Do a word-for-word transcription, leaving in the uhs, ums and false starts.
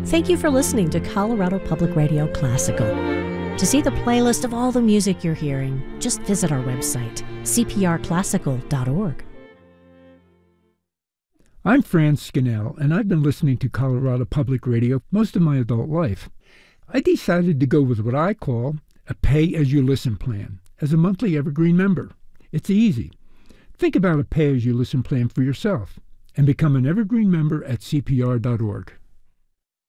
Thank you for listening to Colorado Public Radio Classical. To see the playlist of all the music you're hearing, just visit our website, c p r classical dot org. I'm Franz Scannell, and I've been listening to Colorado Public Radio most of my adult life. I decided to go with what I call a pay-as-you-listen plan as a monthly Evergreen member. It's easy. Think about a pay-as-you-listen plan for yourself and become an Evergreen member at c p r dot org.